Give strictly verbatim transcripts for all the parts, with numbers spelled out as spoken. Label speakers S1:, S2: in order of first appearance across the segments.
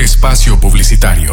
S1: Espacio publicitario.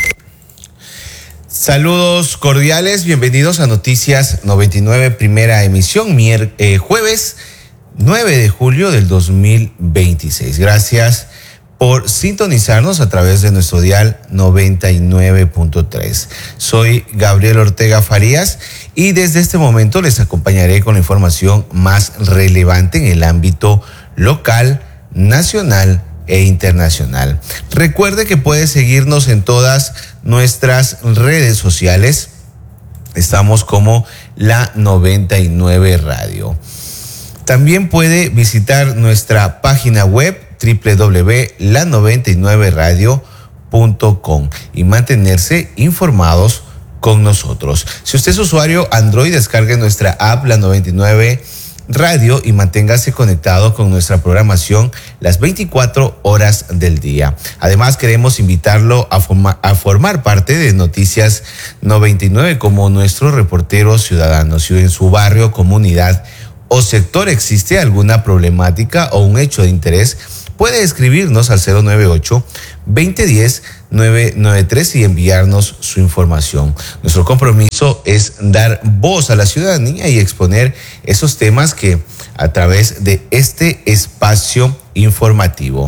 S2: Saludos cordiales, bienvenidos a Noticias noventa y nueve, primera emisión, mier- eh, jueves nueve de julio del dos mil veintiséis. Gracias por sintonizarnos a través de nuestro dial noventa y nueve punto tres. Soy Gabriel Ortega Farías y desde este momento les acompañaré con la información más relevante en el ámbito local, nacional e internacional. Recuerde que puede seguirnos en todas nuestras redes sociales. Estamos como la noventa y nueve Radio. También puede visitar nuestra página web doble u doble u doble u punto la noventa y nueve radio punto com y mantenerse informados con nosotros. Si usted es usuario Android, descargue nuestra app La noventa y nueve Radio y manténgase conectado con nuestra programación las veinticuatro horas del día. Además, queremos invitarlo a, forma, a formar parte de Noticias noventa y nueve como nuestro reportero ciudadano. Si en su barrio, comunidad o sector existe alguna problemática o un hecho de interés, puede escribirnos al cero nueve ocho, veinte diez, nueve nueve tres y enviarnos su información. Nuestro compromiso es dar voz a la ciudadanía y exponer esos temas que a través de este espacio informativo.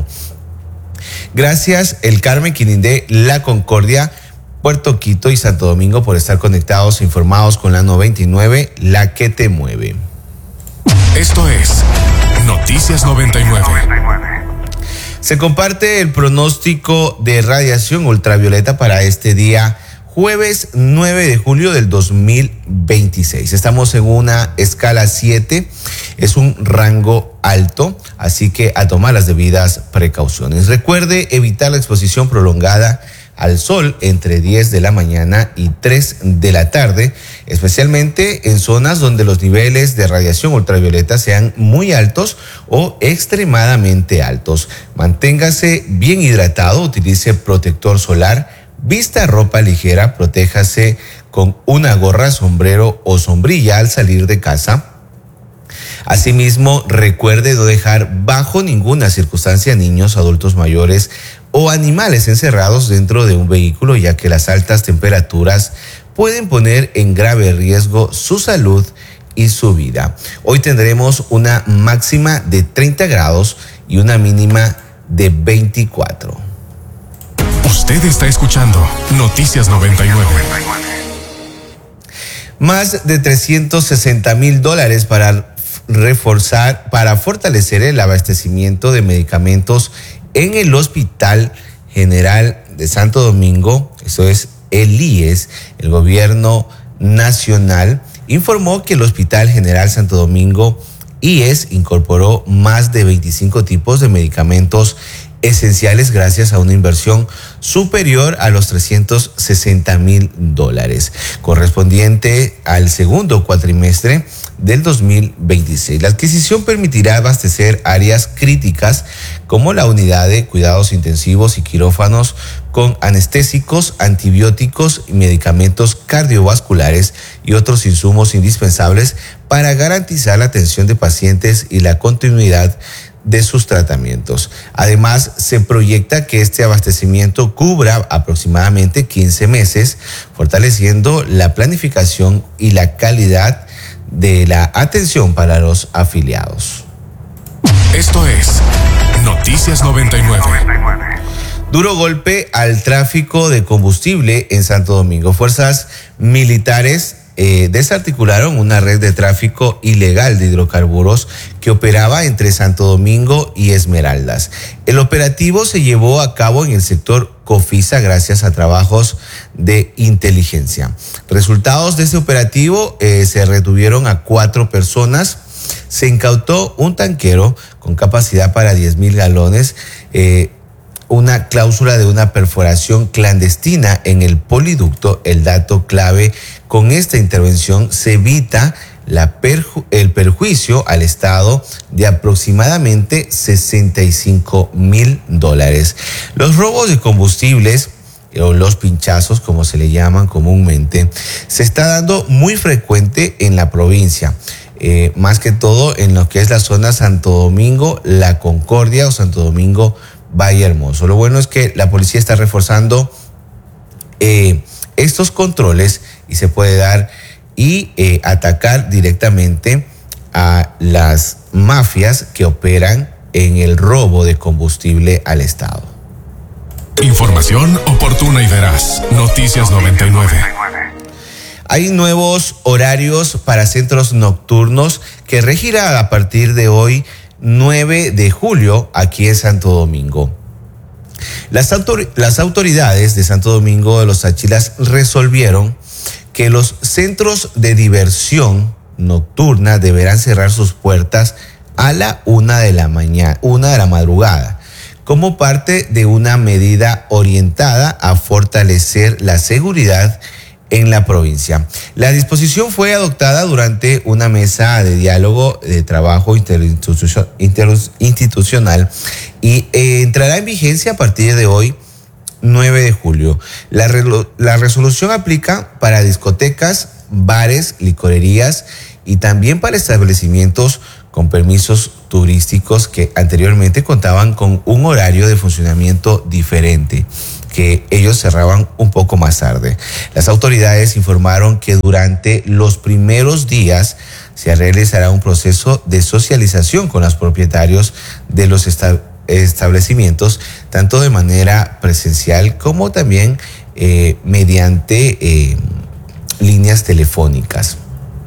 S2: Gracias El Carmen, Quinindé, La Concordia, Puerto Quito y Santo Domingo por estar conectados e informados con la noventa y nueve, la que te mueve.
S1: Esto es Noticias noventa y nueve.
S2: Se comparte el pronóstico de radiación ultravioleta para este día jueves nueve de julio del dos mil veintiséis. Estamos en una escala siete, es un rango alto, así que a tomar las debidas precauciones. Recuerde evitar la exposición prolongada al sol entre diez de la mañana y tres de la tarde, especialmente en zonas donde los niveles de radiación ultravioleta sean muy altos o extremadamente altos. Manténgase bien hidratado, utilice protector solar, vista ropa ligera, protéjase con una gorra, sombrero o sombrilla al salir de casa. Asimismo, recuerde no dejar bajo ninguna circunstancia niños, adultos mayores o animales encerrados dentro de un vehículo, ya que las altas temperaturas pueden poner en grave riesgo su salud y su vida. Hoy tendremos una máxima de treinta grados y una mínima de veinticuatro.
S1: Usted está escuchando Noticias noventa y nueve.
S2: Más de trescientos sesenta mil dólares para reforzar, para fortalecer el abastecimiento de medicamentos en el Hospital General de Santo Domingo, eso es el I E S. El gobierno nacional informó que el Hospital General Santo Domingo I E S incorporó más de veinticinco tipos de medicamentos esenciales gracias a una inversión superior a los trescientos sesenta mil dólares, correspondiente al segundo cuatrimestre del dos mil veintiséis. La adquisición permitirá abastecer áreas críticas como la unidad de cuidados intensivos y quirófanos con anestésicos, antibióticos y medicamentos cardiovasculares y otros insumos indispensables para garantizar la atención de pacientes y la continuidad de sus tratamientos. Además, se proyecta que este abastecimiento cubra aproximadamente quince meses, fortaleciendo la planificación y la calidad de la atención para los afiliados.
S1: Esto es Noticias noventa y nueve.
S2: Duro golpe al tráfico de combustible en Santo Domingo. Fuerzas militares eh, desarticularon una red de tráfico ilegal de hidrocarburos que operaba entre Santo Domingo y Esmeraldas. El operativo se llevó a cabo en el sector Cofisa gracias a trabajos de inteligencia. Resultados de este operativo, eh, se retuvieron a cuatro personas, se incautó un tanquero con capacidad para diez mil galones, eh, una cláusula de una perforación clandestina en el poliducto. El dato clave: con esta intervención se evita la perju- el perjuicio al Estado de aproximadamente sesenta y cinco mil dólares. Los robos de combustibles, o los pinchazos como se le llaman comúnmente, se está dando muy frecuente en la provincia. Eh, más que todo en lo que es la zona Santo Domingo, La Concordia o Santo Domingo Valle Hermoso. Lo bueno es que la policía está reforzando eh, estos controles y se puede dar y eh, atacar directamente a las mafias que operan en el robo de combustible al Estado.
S1: Información oportuna y veraz. Noticias noventa y nueve.
S2: Hay nuevos horarios para centros nocturnos que regirá a partir de hoy, nueve de julio, aquí en Santo Domingo. Las, autor- las autoridades de Santo Domingo de los Táchilas resolvieron que los centros de diversión nocturna deberán cerrar sus puertas a la una de la mañana, una de la madrugada, como parte de una medida orientada a fortalecer la seguridad en la provincia. La disposición fue adoptada durante una mesa de diálogo de trabajo interinstitucional, interinstitucional y eh, entrará en vigencia a partir de hoy, nueve de julio. La, la resolución aplica para discotecas, bares, licorerías y también para establecimientos con permisos turísticos que anteriormente contaban con un horario de funcionamiento diferente, que ellos cerraban un poco más tarde. Las autoridades informaron que durante los primeros días se realizará un proceso de socialización con los propietarios de los esta- establecimientos, tanto de manera presencial como también eh, mediante eh, líneas telefónicas.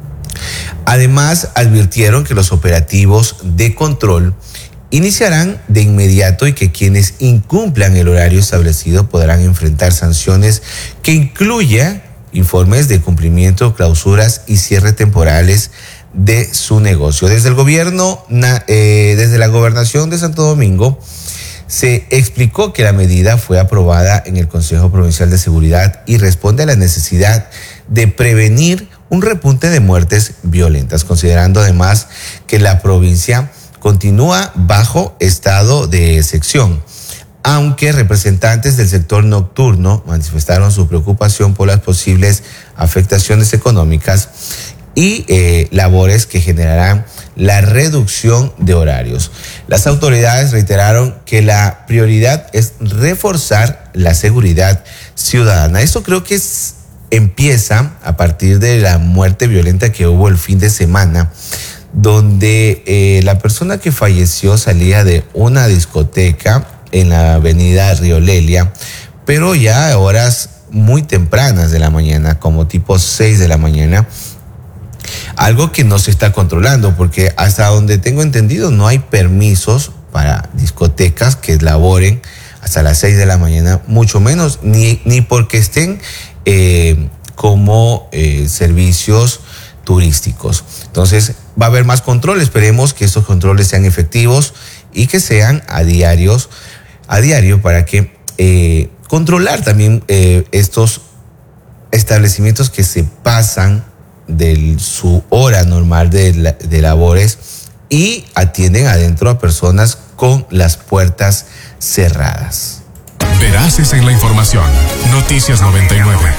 S2: Además, advirtieron que los operativos de control iniciarán de inmediato y que quienes incumplan el horario establecido podrán enfrentar sanciones que incluya informes de cumplimiento, clausuras y cierre temporales de su negocio. Desde el gobierno, eh, desde la gobernación de Santo Domingo, se explicó que la medida fue aprobada en el Consejo Provincial de Seguridad y responde a la necesidad de prevenir un repunte de muertes violentas, considerando además que la provincia continúa bajo estado de excepción, aunque representantes del sector nocturno manifestaron su preocupación por las posibles afectaciones económicas y eh, labores que generarán la reducción de horarios. Las autoridades reiteraron que la prioridad es reforzar la seguridad ciudadana. Esto creo que es, empieza a partir de la muerte violenta que hubo el fin de semana, donde eh, la persona que falleció salía de una discoteca en la avenida Río Lelia, pero ya a horas muy tempranas de la mañana, como tipo seis de la mañana, algo que no se está controlando, porque hasta donde tengo entendido no hay permisos para discotecas que laboren hasta las seis de la mañana, mucho menos, ni, ni porque estén eh, como eh, servicios turísticos. Entonces va a haber más control, esperemos que estos controles sean efectivos y que sean a diarios, a diario para que eh, controlar también eh, estos establecimientos que se pasan de su hora normal de, de labores y atienden adentro a personas con las puertas cerradas.
S1: Veraces en la información. Noticias noventa y nueve.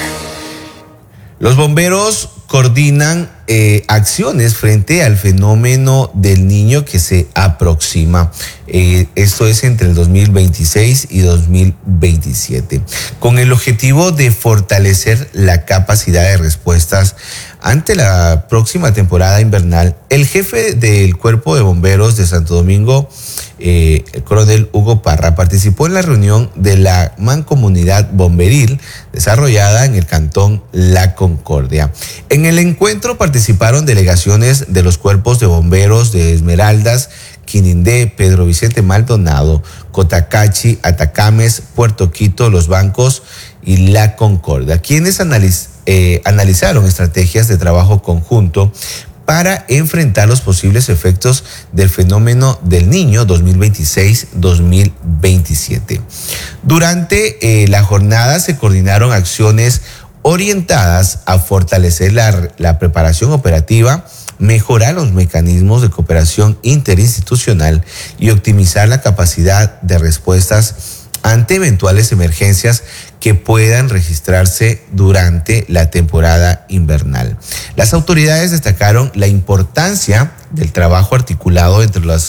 S2: Los bomberos coordinan eh, acciones frente al fenómeno del niño que se aproxima. Eh, esto es entre el dos mil veintiséis y dos mil veintisiete, con el objetivo de fortalecer la capacidad de respuestas ante la próxima temporada invernal. El jefe del Cuerpo de Bomberos de Santo Domingo, eh, el coronel Hugo Parra, participó en la reunión de la Mancomunidad Bomberil desarrollada en el cantón La Concordia. En el encuentro participaron delegaciones de los cuerpos de bomberos de Esmeraldas, Quinindé, Pedro Vicente Maldonado, Cotacachi, Atacames, Puerto Quito, Los Bancos y La Concordia, quienes analiz, eh, analizaron estrategias de trabajo conjunto para enfrentar los posibles efectos del fenómeno del niño dos mil veintiséis dos mil veintisiete. Durante eh, la jornada se coordinaron acciones orientadas a fortalecer la, la preparación operativa, mejorar los mecanismos de cooperación interinstitucional y optimizar la capacidad de respuestas ante eventuales emergencias que puedan registrarse durante la temporada invernal. Las autoridades destacaron la importancia del trabajo articulado entre las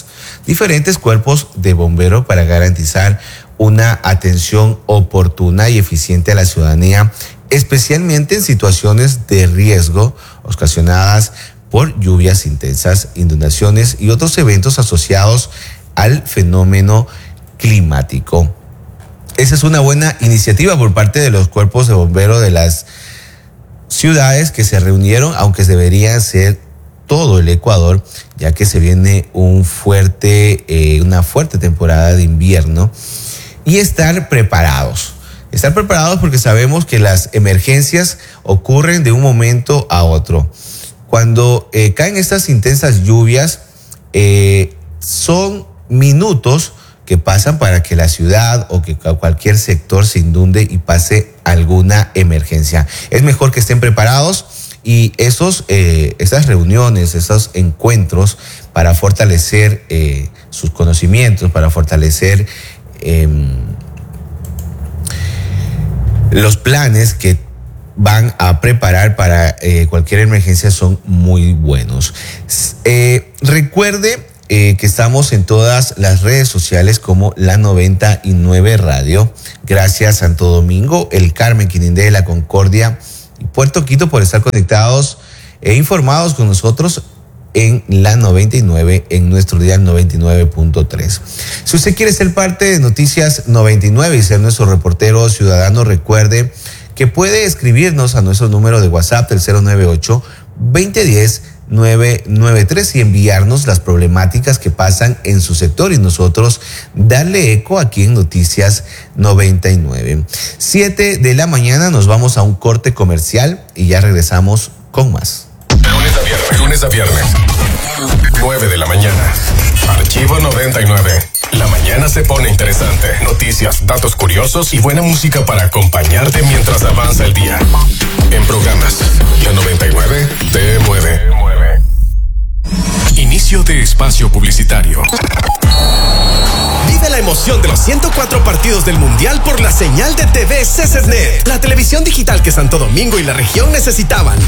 S2: diferentes cuerpos de bomberos para garantizar una atención oportuna y eficiente a la ciudadanía, especialmente en situaciones de riesgo ocasionadas por lluvias intensas, inundaciones y otros eventos asociados al fenómeno climático. Esa es una buena iniciativa por parte de los cuerpos de bomberos de las ciudades que se reunieron, aunque debería ser todo el Ecuador, ya que se viene un fuerte, eh, una fuerte temporada de invierno, y estar preparados. Estar preparados porque sabemos que las emergencias ocurren de un momento a otro. Cuando eh, caen estas intensas lluvias, eh, son minutos que pasan para que la ciudad o que cualquier sector se inunde y pase alguna emergencia. Es mejor que estén preparados y esos, eh, esas reuniones, esos encuentros para fortalecer eh, sus conocimientos, para fortalecer eh, los planes que van a preparar para eh, cualquier emergencia son muy buenos. Eh, recuerde Eh, que estamos en todas las redes sociales como La noventa y nueve Radio. Gracias Santo Domingo, El Carmen, Quinindé, La Concordia y Puerto Quito por estar conectados e informados con nosotros en La noventa y nueve, en nuestro dial noventa y nueve punto tres. Si usted quiere ser parte de Noticias noventa y nueve y ser nuestro reportero ciudadano, recuerde que puede escribirnos a nuestro número de WhatsApp del cero nueve ocho, veinte diez, nueve nueve tres y enviarnos las problemáticas que pasan en su sector y nosotros darle eco aquí en Noticias noventa y nueve. Siete de la mañana, nos vamos a un corte comercial y ya regresamos con más.
S1: Lunes a viernes, lunes a viernes, nueve de la mañana. Archivo noventa y nueve. La mañana se pone interesante. Noticias, datos curiosos y buena música para acompañarte mientras avanza el día. En programas, La noventa y nueve te mueve. Inicio de espacio publicitario.
S3: Vive la emoción de los ciento cuatro partidos del Mundial por la señal de T V C C Net, la televisión digital que Santo Domingo y la región necesitaban.